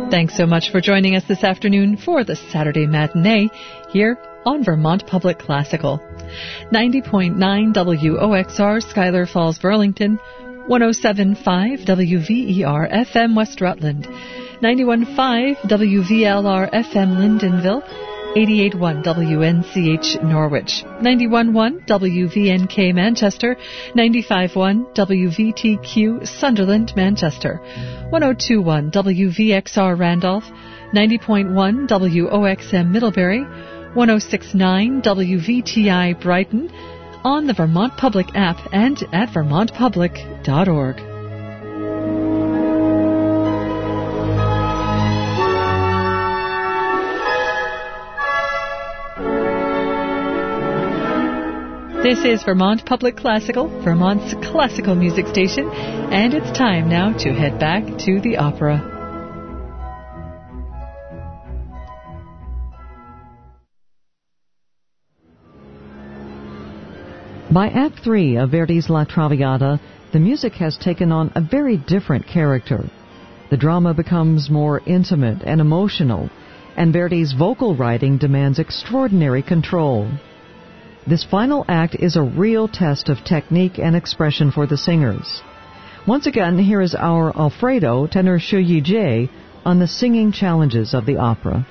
Thanks so much for joining us this afternoon for the Saturday Matinee here on Vermont Public Classical. 90.9 WOXR Schuyler Falls, Burlington, 107.5 WVER FM West Rutland, 91.5 WVLR FM Lyndonville, 88.1 WNCH Norwich, 91.1 WVNK Manchester, 95.1 WVTQ Sunderland Manchester, 102.1 WVXR Randolph, 90.1 WOXM Middlebury, 106.9 WVTI Brighton, on the Vermont Public app and at vermontpublic.org. This is Vermont Public Classical, Vermont's classical music station, and it's time now to head back to the opera. By Act 3 of Verdi's La Traviata, the music has taken on a very different character. The drama becomes more intimate and emotional, and Verdi's vocal writing demands extraordinary control. This final act is a real test of technique and expression for the singers. Once again, here is our Alfredo, tenor Shi Yijie, on the singing challenges of the opera.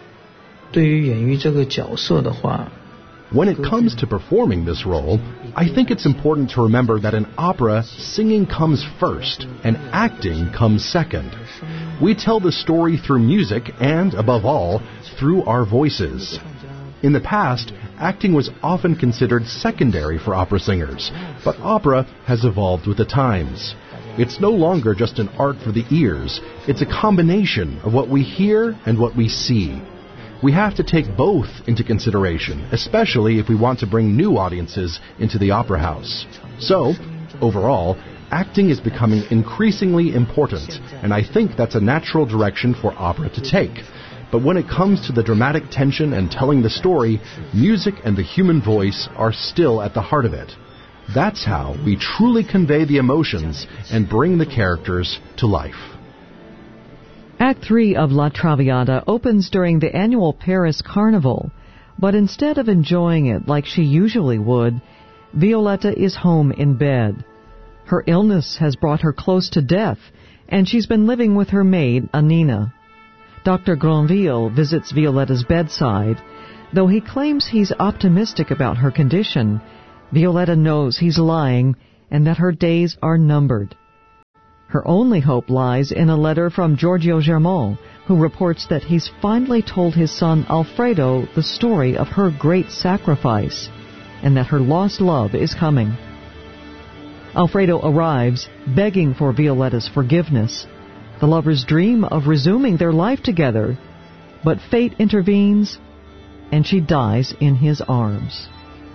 When it comes to performing this role, I think it's important to remember that in opera, singing comes first and acting comes second. We tell the story through music and, above all, through our voices. In the past, acting was often considered secondary for opera singers, but opera has evolved with the times. It's no longer just an art for the ears, it's a combination of what we hear and what we see. We have to take both into consideration, especially if we want to bring new audiences into the opera house. So, overall, acting is becoming increasingly important, and I think that's a natural direction for opera to take. But when it comes to the dramatic tension and telling the story, music and the human voice are still at the heart of it. That's how we truly convey the emotions and bring the characters to life. Act 3 of La Traviata opens during the annual Paris Carnival, but instead of enjoying it like she usually would, Violetta is home in bed. Her illness has brought her close to death, and she's been living with her maid, Annina. Dr. Granville visits Violetta's bedside. Though he claims he's optimistic about her condition, Violetta knows he's lying and that her days are numbered. Her only hope lies in a letter from Giorgio Germont, who reports that he's finally told his son Alfredo the story of her great sacrifice and that her lost love is coming. Alfredo arrives, begging for Violetta's forgiveness. The lovers dream of resuming their life together, but fate intervenes, and she dies in his arms.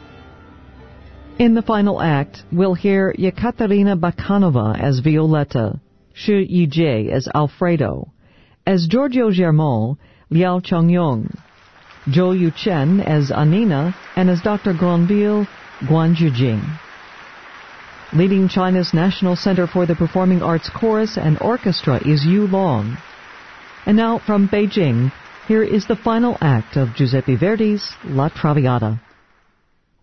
In the final act, we'll hear Yekaterina Bakhanova as Violetta, Shi Yijie as Alfredo, as Giorgio Germont, Liao Chongyong, Zhou Yuchen as Annina, and as Dr. Granville, Guan Zhijing. Leading China's National Center for the Performing Arts Chorus and Orchestra is Yu Long. And now from Beijing, here is the final act of Giuseppe Verdi's La Traviata.